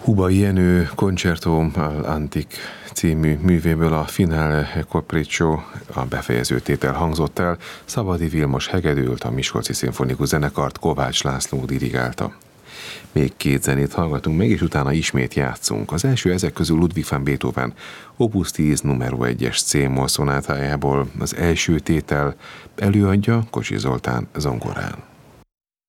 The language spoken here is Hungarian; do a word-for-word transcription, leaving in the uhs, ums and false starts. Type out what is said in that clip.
Hubai Jenő Concerto all'Antique című művéből a Finale Capriccio, a befejező tétel hangzott el, Szabadi Vilmos hegedült, a Miskolci Szimfonikus Zenekart Kovács László dirigálta. Még két zenét hallgatunk meg, és utána ismét játszunk. Az első ezek közül Ludwig van Beethoven Opus tíz numero egyes C-moll szonátájából. Az első tétel előadja Kocsis Zoltán zongorán.